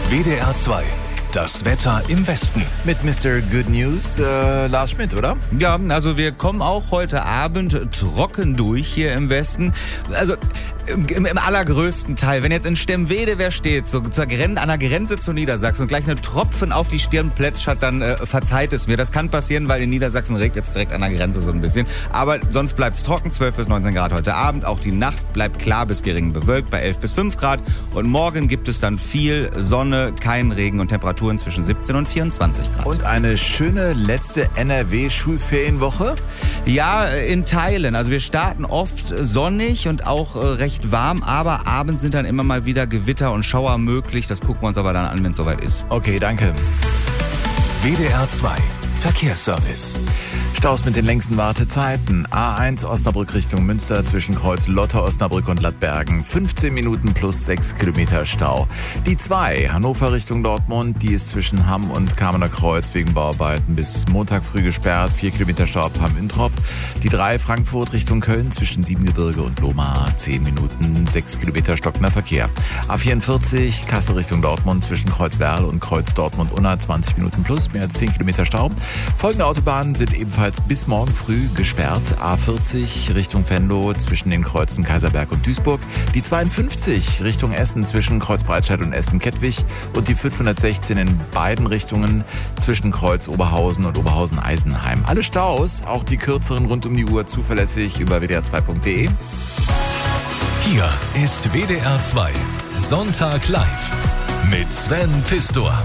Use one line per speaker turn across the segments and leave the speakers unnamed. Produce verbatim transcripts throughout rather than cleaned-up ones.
W D R zwei. Das Wetter im Westen.
Mit Mister Good News, äh, Lars Schmidt, oder?
Ja, also wir kommen auch heute Abend trocken durch hier im Westen. Also im, im allergrößten Teil. Wenn jetzt in Stemwede wer steht, so zur Gren- an der Grenze zu Niedersachsen und gleich eine Tropfen auf die Stirn plätschert, dann äh, verzeiht es mir. Das kann passieren, weil in Niedersachsen regnet es direkt an der Grenze so ein bisschen. Aber sonst bleibt es trocken, zwölf bis neunzehn Grad heute Abend. Auch die Nacht bleibt klar bis gering bewölkt bei elf bis fünf Grad. Und morgen gibt es dann viel Sonne, kein Regen und Temperaturen zwischen siebzehn und vierundzwanzig Grad.
Und eine schöne letzte N R W-Schulferienwoche?
Ja, in Teilen. Also wir starten oft sonnig und auch äh, recht warm, aber abends sind dann immer mal wieder Gewitter und Schauer möglich. Das gucken wir uns aber dann an, wenn es soweit ist.
Okay, danke.
W D R zwei. Verkehrsservice.
Staus mit den längsten Wartezeiten. A eins Osnabrück Richtung Münster zwischen Kreuz Lotte, Osnabrück und Lattbergen. fünfzehn Minuten plus sechs Kilometer Stau. Die zwei Hannover Richtung Dortmund, die ist zwischen Hamm und Kamener Kreuz wegen Bauarbeiten bis Montag früh gesperrt. vier Kilometer Stau ab Hamm-Introp. Die drei Frankfurt Richtung Köln zwischen Siebengebirge und Lohmar. zehn Minuten, sechs Kilometer stockender Verkehr. A vierundvierzig Kassel Richtung Dortmund zwischen Kreuz Werl und Kreuz Dortmund-Unna. zwanzig Minuten plus, mehr als zehn Kilometer Stau. Folgende Autobahnen sind ebenfalls bis morgen früh gesperrt. A vierzig Richtung Venlo zwischen den Kreuzen Kaiserberg und Duisburg. Die zweiundfünfzig Richtung Essen zwischen Kreuz Breitscheid und Essen-Kettwig. Und die fünfhundertsechzehn in beiden Richtungen zwischen Kreuz Oberhausen und Oberhausen-Eisenheim. Alle Staus, auch die kürzeren rund um die Uhr, zuverlässig über w d r zwei punkt d e.
Hier ist W D R zwei. Sonntag live. Mit Sven Pistor.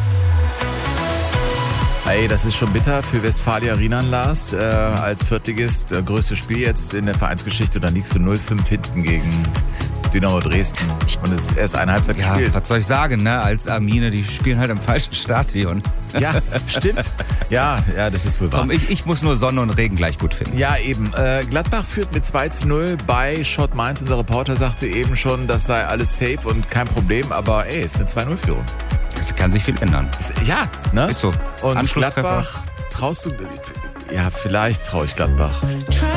Ey, das ist schon bitter für Westfalia Rienan, Lars. Äh, als Viertligist, äh, größtes Spiel jetzt in der Vereinsgeschichte. Und dann liegst du null fünf hinten gegen Dynamo Dresden. Und es ist erst eine Halbzeit
Ja,
gespielt.
was soll ich sagen, ne? Als Armine, die spielen halt im falschen Stadion.
Ja, stimmt. Ja, ja, das ist wohl wahr.
Komm, ich, ich muss nur Sonne und Regen gleich gut finden.
Ja, eben. Äh, Gladbach führt mit zwei zu null bei Schott Mainz. Unser Reporter sagte eben schon, das sei alles safe und kein Problem. Aber ey, es ist eine zwei null Führung.
Kann sich viel ändern.
Ja, ne?
Ist so.
Und
Anschlusstreffer.
Gladbach, traust du... Ja, vielleicht traue ich Gladbach.